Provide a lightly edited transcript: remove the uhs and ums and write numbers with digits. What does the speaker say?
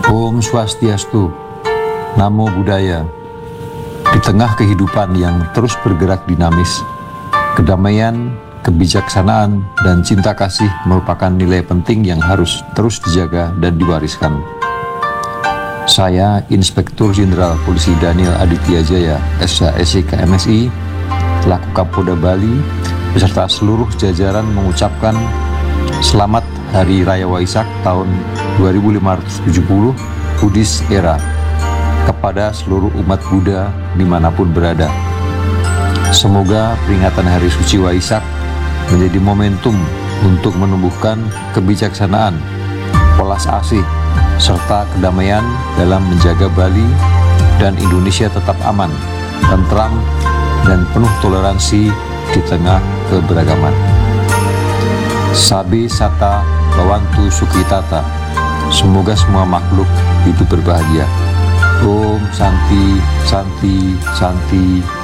Om Swastiastu, Namo Buddhaya. Di tengah kehidupan yang terus bergerak dinamis, kedamaian, kebijaksanaan, dan cinta kasih merupakan nilai penting yang harus terus dijaga dan diwariskan. Saya, Inspektur Jenderal Polisi Daniel Aditya Jaya, SHSIK MSI, selaku Kapolda Bali, beserta seluruh jajaran mengucapkan Selamat Hari Raya Waisak tahun 2570 Buddhist Era kepada seluruh umat Buddha dimanapun berada. Semoga peringatan Hari Suci Waisak menjadi momentum untuk menumbuhkan kebijaksanaan, welas asih, serta kedamaian dalam menjaga Bali dan Indonesia tetap aman, tentram, dan penuh toleransi di tengah keberagaman. Sabi Sata Bawantu Sukitata. Semoga semua makhluk hidup berbahagia. Om Santi, Santi, Santi.